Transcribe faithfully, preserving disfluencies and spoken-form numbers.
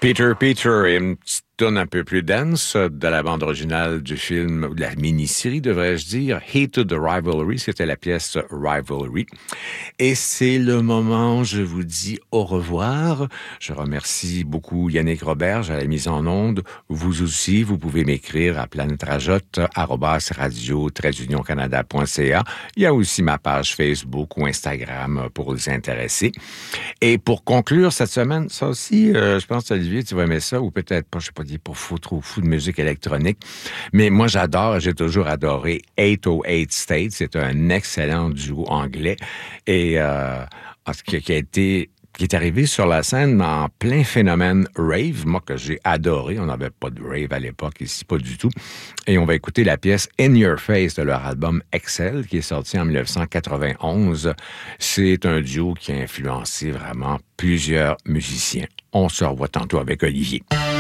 Peter Peter et une petite tourne un peu plus dense de la bande originale du film, ou de la mini-série, devrais-je dire, Hated the Rivalry. C'était la pièce Rivalry. Et c'est le moment où je vous dis au revoir. Je remercie beaucoup Yannick Roberge à la mise en onde. Vous aussi, vous pouvez m'écrire à planetrajotte arobase radio tiret union canada point c a. Il y a aussi ma page Facebook ou Instagram pour les intéressés. Et pour conclure cette semaine, ça aussi, euh, je pense, Olivier, tu vas aimer ça, ou peut-être pas, je sais pas, dire pas fou, trop fou de musique électronique. Mais moi, j'adore, j'ai toujours adoré eight oh eight States. C'est un excellent duo anglais. Et euh, qui, qui a été... qui est arrivé sur la scène en plein phénomène rave, moi que j'ai adoré. On n'avait pas de rave à l'époque ici, pas du tout. Et on va écouter la pièce In Your Face de leur album Excel, qui est sorti en dix-neuf cent quatre-vingt-onze. C'est un duo qui a influencé vraiment plusieurs musiciens. On se revoit tantôt avec Olivier.